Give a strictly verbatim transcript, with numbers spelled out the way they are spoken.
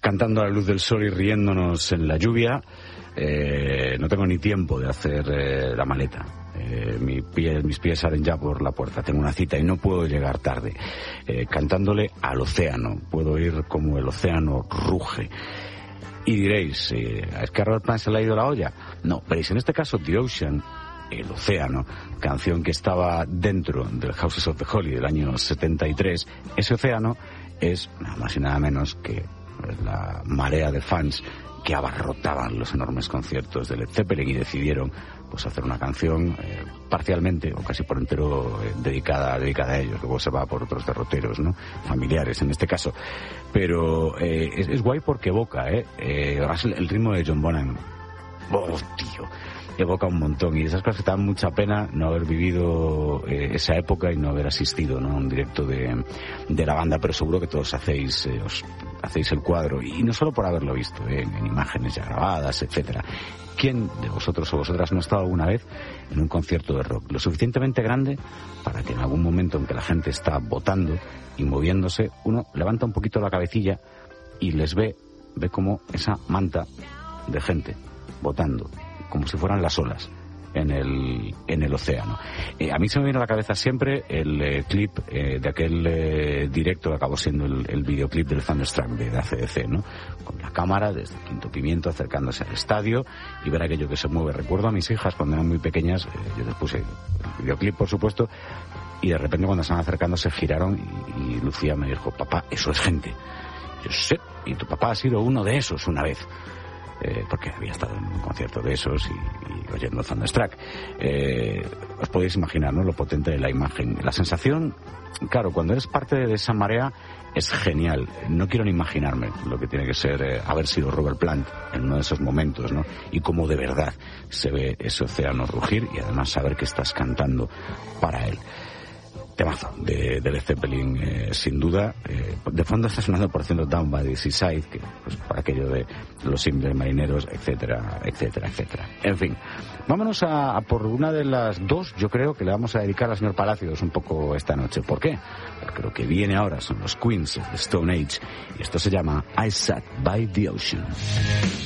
cantando a la luz del sol y riéndonos en la lluvia. Eh, no tengo ni tiempo de hacer eh, la maleta. Eh, mi pie, mis pies salen ya por la puerta. Tengo una cita y no puedo llegar tarde. Eh, cantándole al océano. Puedo oír como el océano ruge. Y diréis, eh, ¿es que a Robert Plant se le ha ido la olla? No, veréis, en este caso The Ocean, el océano, canción que estaba dentro del Houses of the Holy del año setenta y tres, ese océano es nada más y nada menos que la marea de fans que abarrotaban los enormes conciertos de Led Zeppelin y decidieron pues hacer una canción eh, parcialmente o casi por entero eh, dedicada dedicada a ellos. Luego se va por otros derroteros, ¿no? Familiares en este caso. Pero eh, es, es guay porque evoca, ¿eh? eh el, el ritmo de John Bonham. ¡Oh, tío! Evoca un montón, y esas cosas que te dan mucha pena no haber vivido eh, esa época y no haber asistido, ¿no?, a un directo de, de la banda, pero seguro que todos hacéis eh, os hacéis el cuadro, y no solo por haberlo visto eh, en, en imágenes ya grabadas, etcétera. ¿Quién de vosotros o vosotras no ha estado alguna vez en un concierto de rock lo suficientemente grande para que en algún momento en que la gente está votando y moviéndose, uno levanta un poquito la cabecilla y les ve, ve como esa manta de gente votando, como si fueran las olas en el en el océano? Eh, a mí se me viene a la cabeza siempre el eh, clip eh, de aquel eh, directo que acabó siendo el, el videoclip del Thunderstruck de, de A C D C, ¿no? Con la cámara desde el quinto pimiento acercándose al estadio y ver aquello que se mueve. Recuerdo a mis hijas cuando eran muy pequeñas, eh, yo les puse el videoclip, por supuesto, y de repente cuando estaban acercando se giraron y, y Lucía me dijo: papá, eso es gente. Yo sé, y tu papá ha sido uno de esos una vez. Eh, porque había estado en un concierto de esos y, y oyendo Thunderstruck. Eh, os podéis imaginar, ¿no?, lo potente de la imagen. La sensación, claro, cuando eres parte de esa marea es genial. No quiero ni imaginarme lo que tiene que ser eh, haber sido Robert Plant en uno de esos momentos, ¿no? Y cómo de verdad se ve ese océano rugir y además saber que estás cantando para él. Temazo de, de Led Zeppelin, eh, sin duda. Eh, de fondo está sonando, por ejemplo, Down by the Seaside, que pues para aquello de los simples marineros, etcétera, etcétera, etcétera. En fin, vámonos a, a por una de las dos, yo creo, que le vamos a dedicar al señor Palacios un poco esta noche. ¿Por qué? Porque lo que viene ahora son los Queens of the Stone Age y esto se llama I Sat by the Ocean.